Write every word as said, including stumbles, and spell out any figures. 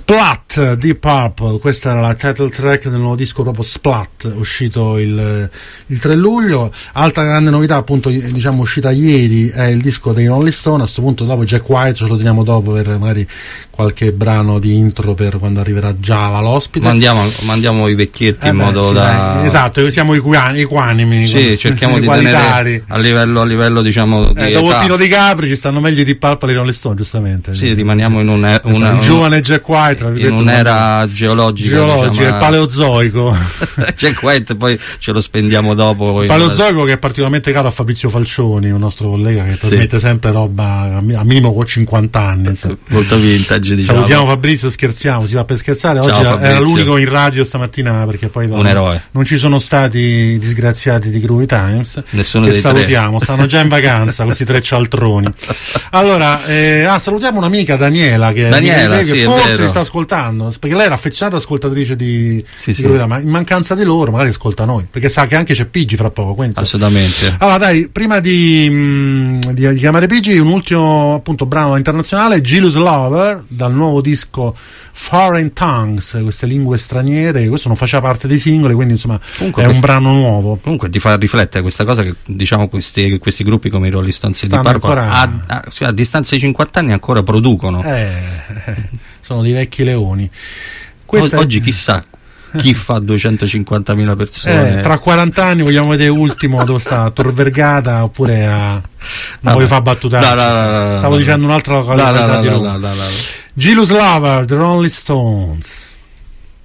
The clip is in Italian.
Splat, Deep Purple, questa era la title track del nuovo disco proprio Splat, uscito il, il tre luglio. Altra grande novità, appunto, diciamo uscita ieri, è il disco dei Rolling Stone. A questo punto dopo Jack White ce lo teniamo dopo per magari qualche brano di intro per quando arriverà Giava l'ospite. Mandiamo, mandiamo i vecchietti eh in beh, modo sì, da dai, esatto, siamo equanimi, sì, cerchiamo di tenere a livello, a livello diciamo eh, di dopo età. il Pino di Capri ci stanno meglio di Pulp e i Rolling Stone, giustamente. Sì, rimaniamo in un, esatto, una, un giovane Jack White, in un'era geologica, geologica, diciamo, il paleozoico. Jack White poi ce lo spendiamo dopo. Il paleozoico che è particolarmente caro a Fabrizio Falcioni, un nostro collega che sì. trasmette sempre roba a minimo con cinquanta anni, insomma. Molto vintage, diciamo. Salutiamo Fabrizio, scherziamo, si va per scherzare. Ciao, oggi Fabrizio. Era l'unico in radio stamattina perché poi un eroe. Non ci sono stati disgraziati di Groovy Times. Nessuno che dei salutiamo, tre. Stanno già in vacanza questi tre cialtroni. Allora, eh, ah, salutiamo un'amica Daniela che, Daniela, che sì, forse ci sta ascoltando, perché lei era affezionata ascoltatrice di, sì, di sì. Groovy Times, ma in mancanza di loro magari ascolta noi, perché sa che anche c'è Pigi fra poco. Quindi, assolutamente. Allora dai, prima di, mh, di, di chiamare Pigi, un ultimo appunto brano internazionale, Jealous Lover, dal nuovo disco Foreign Tongues, queste lingue straniere. Questo non faceva parte dei singoli, quindi insomma comunque è un brano nuovo. Comunque ti fa riflettere questa cosa che diciamo questi, questi gruppi come i Rolling Stones di Purple a, a, cioè, a distanza di cinquanta anni ancora producono. Eh, sono dei vecchi leoni. Questa o, oggi chissà chi fa duecentocinquantamila persone. Eh, fra quaranta anni vogliamo vedere ultimo dove sta, a Tor Vergata oppure a non voglio fare battutacce. No, no, no, no, stavo no, dicendo no. un'altra cosa. No, no, no, no, no, no, no. Jealous Lover, The Rolling Stones.